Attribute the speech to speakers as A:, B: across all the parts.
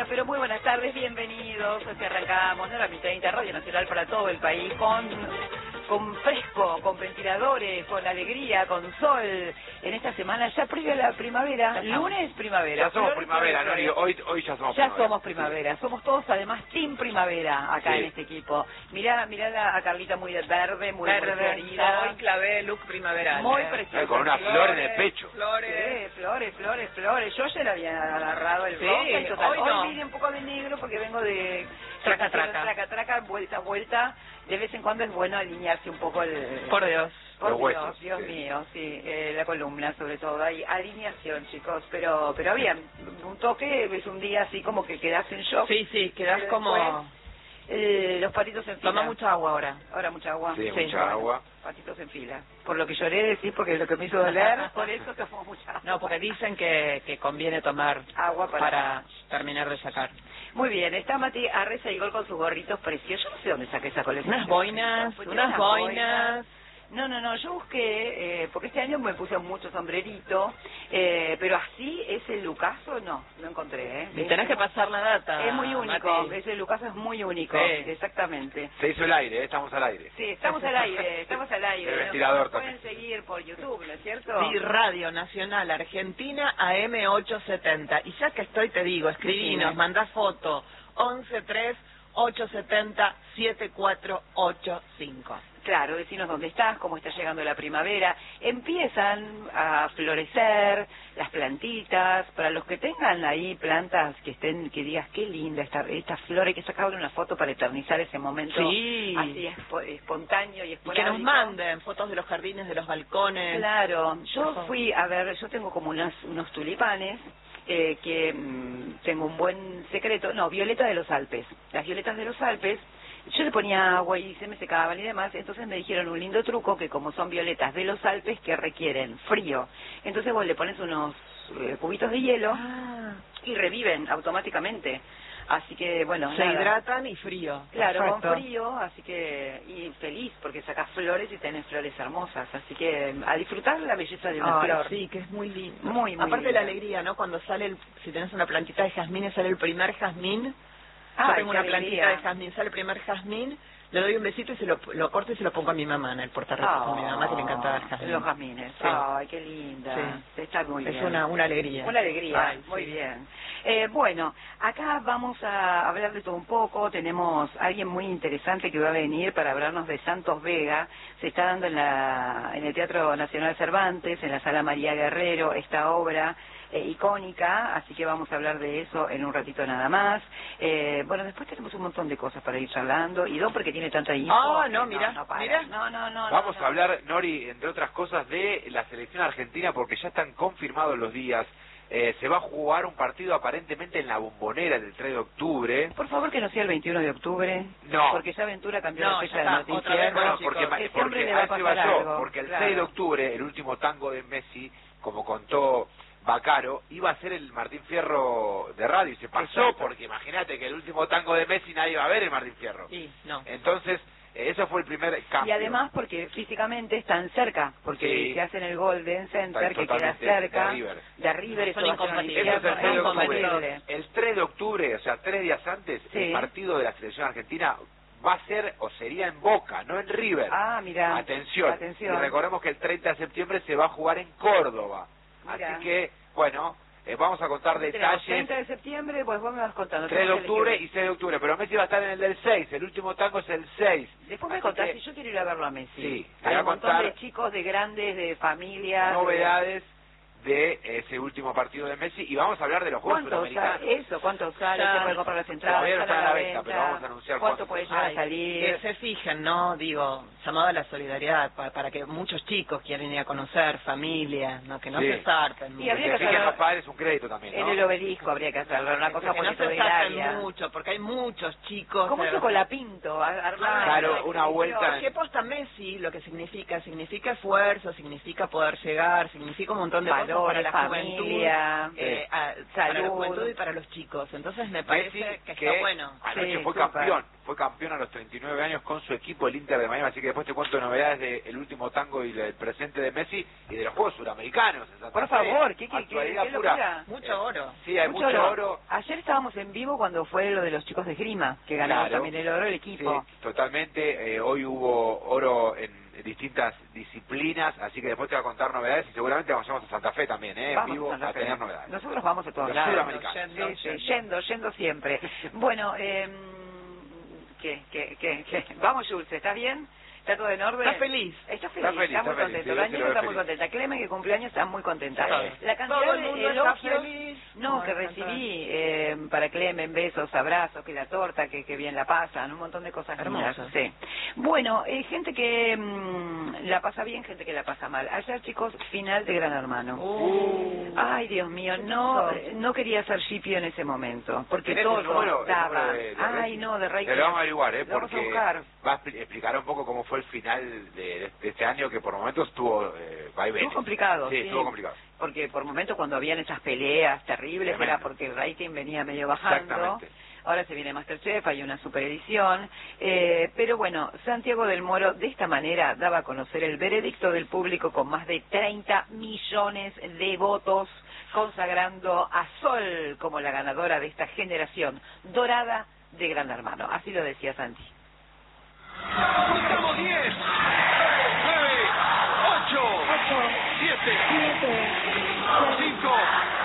A: pero muy buenas tardes, bienvenidos. Hoy arrancamos, ¿no? La 30 Radio Nacional para todo el país, con fresco, con ventiladores, con alegría, con sol. En esta semana ya previa a la primavera, lunes primavera.
B: Ya somos primavera, ¿no? Hoy ya somos primavera.
A: Ya somos primavera, somos todos además team primavera acá en este equipo. Mirá a Carlita muy de verde, muy florida.
C: Hoy clavé look primaveral.
A: Muy preciosa.
B: Con una flor en el pecho.
C: Flores.
A: Flores. Yo ya le había agarrado el rosa y total. Hoy vine un poco de negro porque vengo de traca, vuelta. De vez en cuando es bueno alinearse un poco el...
C: Por Dios.
A: Dios mío, sí, la columna sobre todo. Hay alineación, chicos, pero bien, un toque, es un día así como que quedás en shock.
C: Sí, quedás como...
A: Después, los patitos en fila.
C: Toma mucha agua ahora.
A: Ahora mucha agua.
B: Sí, mucha agua.
A: Patitos en fila. Por lo que lloré decir, porque es lo que me hizo doler, por eso tomó mucha agua.
C: No, porque dicen que conviene tomar
A: agua para
C: terminar de sacar.
A: Muy bien, está Mati Arreza y Gol con sus gorritos preciosos. Yo no sé dónde saqué esa colección.
C: Unas boinas.
A: No, yo busqué, porque este año me puse mucho sombrerito, pero así, ese lucaso, no encontré,
C: Y tenés que pasar la data.
A: Es muy único,
C: Mati.
A: ese lucaso es muy único,
C: sí.
A: Exactamente.
B: Se hizo el aire, estamos al aire.
A: Sí, estamos al aire.
B: El ventilador
A: Nos pueden seguir por YouTube, ¿no es cierto?
C: Sí, Radio Nacional Argentina AM870. Y ya que estoy, te digo, escribinos, mandá foto, 113-870-7485.
A: Claro, decinos dónde estás, cómo está llegando la primavera. Empiezan a florecer las plantitas. Para los que tengan ahí plantas que digas, qué linda esta flor, hay que sacarle una foto para eternizar ese momento.
C: Sí.
A: Así espontáneo y esporádico.
C: Que nos manden fotos de los jardines, de los balcones.
A: Claro, yo fui a ver, yo tengo como unos tulipanes. Que tengo un buen secreto, violeta de los Alpes. Las violetas de los Alpes, yo le ponía agua y se me secaban y demás, entonces me dijeron un lindo truco que como son violetas de los Alpes que requieren frío, entonces vos le pones unos cubitos de hielo y reviven automáticamente. Así que, bueno,
C: se hidratan y frío.
A: Claro,
C: perfecto.
A: Con frío, así que, y feliz, porque sacás flores y tenés flores hermosas, así que a disfrutar la belleza de una flor.
C: Sí, que es muy lindo.
A: Muy
C: aparte
A: linda.
C: la alegría, ¿no? Cuando sale, si tenés una plantita de jazmín, sale el primer jazmín. Yo tengo una plantita de jazmín, sale el primer jazmín, le doy un besito y se lo corto y se lo pongo a mi mamá en el portarretratos. A mi mamá que le encantaba el jazmín.
A: Los jazmines. Sí. Ay, qué linda.
C: Sí.
A: Está muy bien.
C: Es una alegría.
A: Una alegría, muy
C: sí.
A: bien. Bueno, acá vamos a hablar de todo un poco. Tenemos a alguien muy interesante que va a venir para hablarnos de Santos Vega. Se está dando en el Teatro Nacional Cervantes, en la Sala María Guerrero, esta obra icónica, así que vamos a hablar de eso en un ratito nada más. Bueno, después tenemos un montón de cosas para ir charlando, y Don porque tiene tanta info.
C: Mira.
B: Vamos a hablar, Nori, entre otras cosas, de la selección argentina, porque ya están confirmados los días. Se va a jugar un partido aparentemente en la Bombonera del 3 de octubre.
A: Por favor que no sea el 21 de octubre.
B: No.
A: Porque ya Ventura cambió la fecha de
C: otra
A: noticias.
C: vez,
B: Bueno,
C: chicos.
B: porque a eso iba yo, porque el 6 de octubre, el último tango de Messi, como contó Bacaro, iba a ser el Martín Fierro de radio y se pasó. Exacto. Porque imagínate que el último tango de Messi nadie va a ver el Martín Fierro.
C: Sí, no.
B: Entonces, eso fue el primer cambio.
A: Y además porque físicamente están cerca, porque se hacen el Golden Center, que queda cerca de River.
C: Son incompatibles.
B: Eso es el 3 de octubre. El 3 de octubre, o sea, 3 días antes, el partido de la selección argentina va a ser o sería en Boca, no en River.
A: Mira.
B: Atención. Y recordemos que el 30 de septiembre se va a jugar en Córdoba. Mirá. Así que, bueno, vamos a contar detalles.
A: 30 de septiembre, pues vos me vas contando.
B: 3 de octubre y 6 de octubre, pero Messi va a estar en el del 6, el último tango es el 6.
A: Después me contás, si yo quiero ir a verlo a Messi.
B: Sí,
A: hay un montón de chicos, de grandes, de familias.
B: Novedades de ese último partido de Messi, y vamos a hablar de los Juegos Sudamericanos.
A: ¿Cuánto sale? ¿Se puede comprar las entradas?
B: Todavía no está a la venta, pero vamos a anunciar
A: cuánto puede llegar a salir.
C: Que se fijen, ¿no? Digo, llamado a la solidaridad, para que muchos chicos quieran ir a conocer, familia, ¿no? Que no se zarpen.
A: Y habría
B: que hacerlo los padres un crédito también, ¿no?
A: En el Obelisco habría que hacerlo, una cosa
C: que no se zarpen mucho, porque hay muchos chicos.
A: ¿Cómo hizo con la Pinto?
B: Claro, una vuelta.
C: ¿Qué posta Messi? Lo que significa esfuerzo, significa poder llegar, significa un montón de cosas para la juventud. para la juventud y para los chicos. Entonces me parece que está bueno.
B: Anoche fue campeón a los 39 años con su equipo, el Inter de Miami, así que después te cuento novedades del último tango y del presente de Messi y de los Juegos Suramericanos.
A: Por favor, ¿qué
C: locura? Mucho oro.
B: Sí, hay mucho oro.
A: Ayer estábamos en vivo cuando fue lo de los chicos de esgrima, que ganaron también el oro el equipo.
B: Sí, totalmente. Hoy hubo oro en distintas disciplinas, así que después te voy a contar novedades y seguramente vamos a Santa Fe también, en vivo, a tener novedades.
A: Nosotros vamos a todos lados. Yendo siempre. Bueno, ¿qué? Vamos, Jules, ¿estás bien? ¿Está todo en orden?
C: Está feliz.
A: Está muy contento. La niña está muy contenta. Clemen, que cumpleaños, está muy contenta. La cantidad de elogios que recibí para Clemen, besos, abrazos, que la torta, que bien la pasan, un montón de cosas hermosas. Sí. Bueno, gente que la pasa bien, gente que la pasa mal. Ayer, chicos, final de Gran Hermano. Ay, Dios mío, no quería ser shipio en ese momento, porque todo estaba... Ay, no, de Rey.
B: Te lo vamos a averiguar, porque va a explicar un poco cómo fue el final de este año, que por momentos estuvo
A: estuvo complicado.
B: Sí, estuvo complicado.
A: Porque por momentos cuando habían esas peleas terribles, era porque el rating venía medio bajando.
B: Exactamente.
A: Ahora se viene Masterchef, hay una super edición. Pero bueno, Santiago del Moro de esta manera daba a conocer el veredicto del público con más de 30 millones de votos, consagrando a Sol como la ganadora de esta generación dorada de Gran Hermano. Así lo decía Santi.
D: Contamos 10, 9, 8, 7, 5,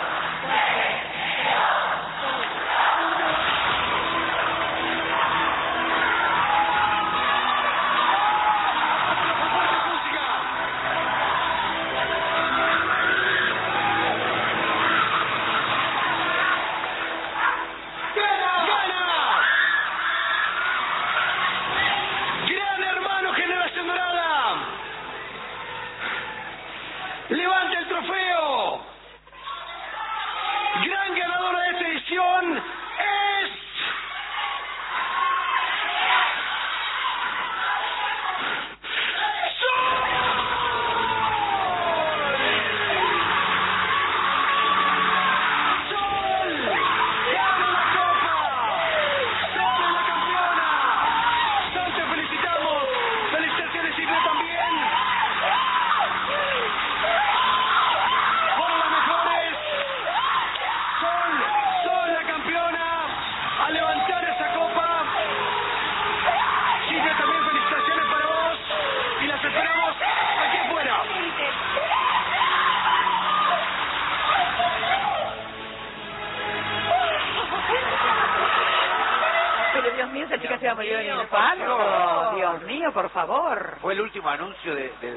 A: 2004. Dios mío, por favor.
B: Fue el último anuncio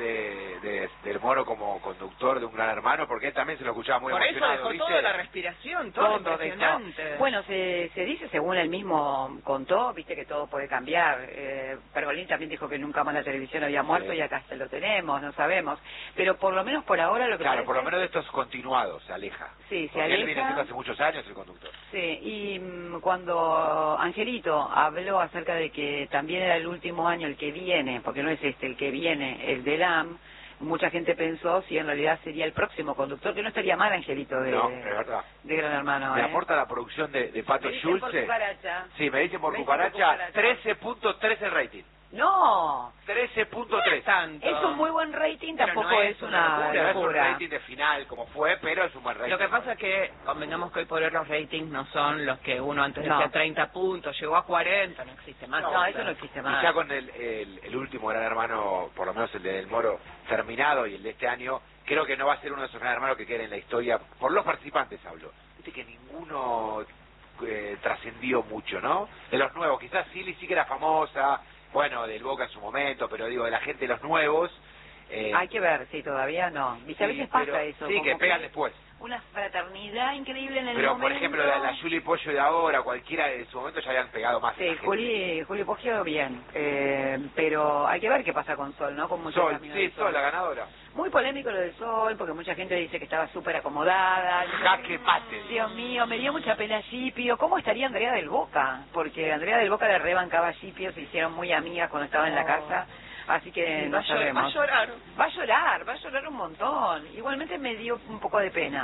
B: del Moro como conductor de Un Gran Hermano, porque él también se lo escuchaba muy emocionado.
C: Por eso dejó toda la respiración, todo impresionante.
A: Bueno, se dice, según él mismo contó, viste que todo puede cambiar. Pergolini también dijo que nunca más la televisión había muerto, y acá se lo tenemos, no sabemos. Pero por lo menos por ahora lo que
B: Claro, por lo menos de estos continuados, se aleja.
A: Sí,
B: porque él viene siendo hace muchos años el conductor.
A: Sí, y cuando Angelito habló acerca de que también era el último año el que viene, porque no es el que viene, el del AM, mucha gente pensó si en realidad sería el próximo conductor, que no estaría mal Angelito de Gran Hermano.
B: Me aporta la producción de Pato Schulze. Sí, me dicen por cucaracha, 13.3 el rating.
A: No,
B: 13.3.
A: Es un muy buen rating, tampoco no es una locura.
B: Es un rating de final como fue, pero es un buen rating.
C: Lo que pasa es que convengamos que hoy por hoy los ratings no son los que uno antes decía 30 puntos, llegó a 40, no existe más.
A: No, eso no existe más.
B: Y ya con el último Gran Hermano, por lo menos el del Moro, terminado, y el de este año, creo que no va a ser uno de esos Gran Hermanos que queden en la historia, por los participantes hablo. Viste que ninguno trascendió mucho, ¿no? De los nuevos, quizás Silly sí que era famosa, bueno, del Boca en su momento, pero digo, de la gente de los nuevos...
A: hay que ver, sí, todavía no. ¿Viste? A veces pasa eso.
B: Sí, que pegan después.
A: Una fraternidad increíble en el
B: pero,
A: momento.
B: Por ejemplo, la Juli Pollo de ahora, cualquiera de su momento ya habían pegado más.
A: Sí, Juli Pollo bien. Pero hay que ver qué pasa con Sol, ¿no? Con muchos
B: Sol, sí, Sol, la ganadora.
A: Muy polémico lo de Sol, porque mucha gente dice que estaba súper acomodada.
B: Jaque mate.
A: Dios mío, me dio mucha pena Scipio. ¿Cómo estaría Andrea del Boca? Porque Andrea del Boca le rebancaba a Scipio, se hicieron muy amigas cuando estaba en la casa. Así que no sabemos.
C: Va a llorar
A: un montón. Igualmente me dio un poco de pena.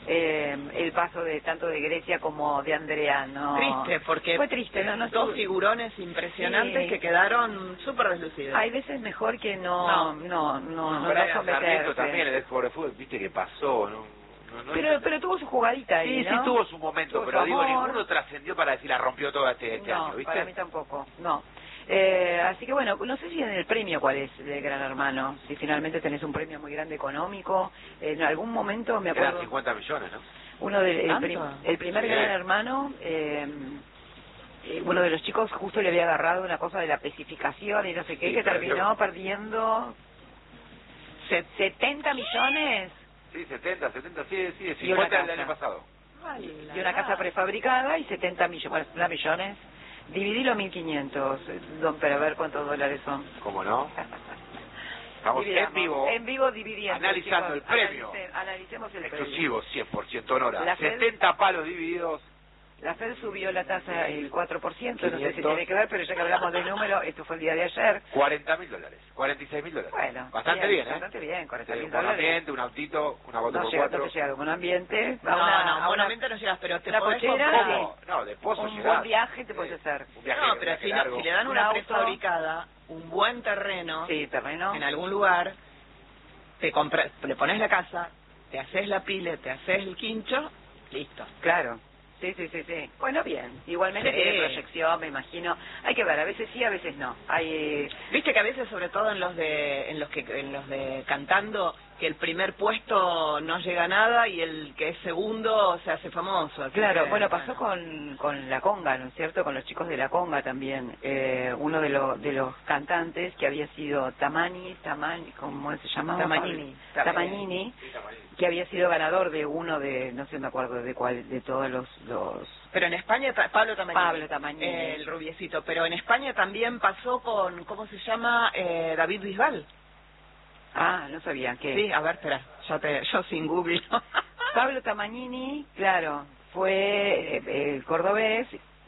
A: el paso de tanto de Grecia como de Andrea, ¿no?
C: Triste, porque
A: fue triste, ¿no?
C: Dos figurones impresionantes que quedaron súper deslucidos.
A: Hay veces mejor que no someterse.
B: También el pobre fútbol, viste que pasó, ¿no?
A: Pero tuvo su jugadita ahí,
B: ¿no? Sí, tuvo su momento,
A: tuvo
B: pero
A: su
B: digo, ninguno trascendió para decir la rompió toda este año, ¿viste?
A: Para mí tampoco, no. Así que bueno, no sé si en el premio cuál es de Gran Hermano, si finalmente tenés un premio muy grande económico, en algún momento me acuerdo...
B: Eran 50 millones, ¿no?
A: El primer Gran Hermano, uno de los chicos justo le había agarrado una cosa de la especificación y no sé qué, que terminó perdiendo 70 millones.
B: Sí, 70, sí, 50 del año pasado.
A: Y una casa prefabricada y 70 millones. Dividilo 1.500, don, pero a ver cuántos dólares son.
B: ¿Cómo no? Estamos en vivo
A: dividiendo.
B: Analizando
A: chicos,
B: el premio.
A: Analicemos el
B: exclusivo,
A: premio.
B: 100% honora. 70 palos divididos.
A: La Fed subió la tasa el 4%, 500. No sé si tiene que ver, pero ya que hablamos de número, esto fue el día de ayer.
B: $40.000, $46.000.
A: Bueno,
B: bastante bien, ¿eh?
A: Bastante bien, $40.000.
B: Un ambiente, un autito, una moto por 4.
A: No llega a un ambiente.
C: A un ambiente no llegas, pero te
A: una
C: podés
A: cochera,
B: no, de pozo
A: un buen viaje te puedes hacer.
C: No, pero si le dan una prefabricada, un buen terreno, en algún lugar, le pones la casa, te haces la pile, te haces el quincho, listo.
A: Claro. Sí. Bueno, bien. Igualmente tiene proyección, me imagino. Hay que ver, a veces sí, a veces no.
C: Viste que a veces, sobre todo en los de cantando, que el primer puesto no llega a nada y el que es segundo se hace famoso.
A: Claro, bueno, pasó con la conga, ¿no es cierto? Con los chicos de la conga también. Uno de los cantantes que había sido Tamani, ¿cómo se llamaba? Tamagnini, que había sido ganador de uno de, no sé, me acuerdo de cuál, de todos los...
C: Pero en España, Pablo Tamagnini, el rubiecito, pero en España también pasó con, ¿cómo se llama? David Bisbal.
A: Ah, no sabía que...
C: Sí, a ver, espera, yo sin Google.
A: Pablo Tamagnini, claro, fue el cordobés,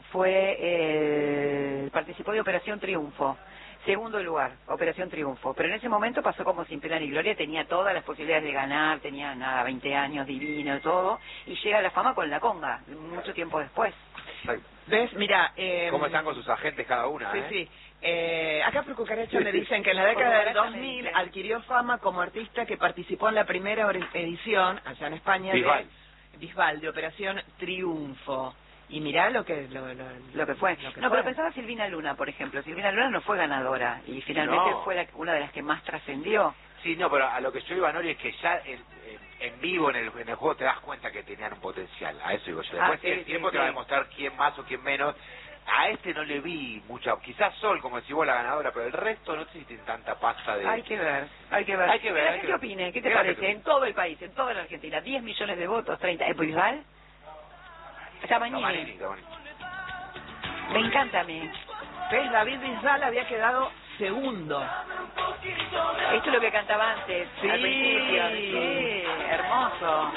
A: participó de Operación Triunfo. Segundo lugar, Operación Triunfo. Pero en ese momento pasó como sin pena ni gloria, tenía todas las posibilidades de ganar, tenía 20 años, divino, todo, y llega a la fama con la conga, mucho tiempo después.
C: ¿Ves? Mira...
B: ¿Cómo están con sus agentes cada una?
C: Sí. Acá por Cucaracha me dicen que en la década del 2000 adquirió fama como artista que participó en la primera edición, allá en España, Bisbal, de Operación Triunfo. Y mirá lo que fue.
A: Pero pensaba Silvina Luna, por ejemplo. Silvina Luna no fue ganadora y finalmente fue una de las que más trascendió.
B: Sí, no, pero a lo que yo iba, Nori, es que ya en vivo en el juego te das cuenta que tenían un potencial. A eso digo yo. Después el tiempo te va a demostrar quién más o quién menos. A este no le vi mucha, quizás Sol, como decís vos, la ganadora, pero el resto no sé si tienen tanta pasta de...
A: Hay que ver. ¿Qué opine? ¿Qué te parece? En todo el país, en toda la Argentina, 10 millones de votos, 30. ¿Es Bisbal? Tamagnini. Me encanta a mí.
C: ¿Ves? David Bisbal había quedado segundo.
A: Esto es lo que cantaba antes, al principio. Sí, hermoso.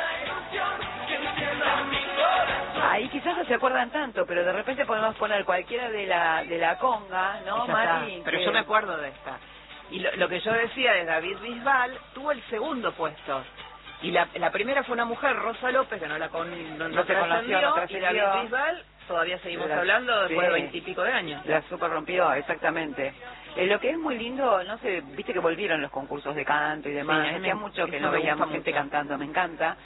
A: Ahí quizás no se acuerdan tanto, pero de repente podemos poner cualquiera de la conga, ¿no, Mari?
C: Pero yo me acuerdo de esta. Y lo que yo decía de David Bisbal, tuvo el segundo puesto. Y la primera fue una mujer, Rosa López, que no se conoció, y David Bisbal, todavía seguimos hablando después de 20 y pico de años.
A: La super rompió, exactamente. Lo que es muy lindo, no sé, viste que volvieron los concursos de canto y demás, hacía mucho que no veíamos gente cantando, me encanta.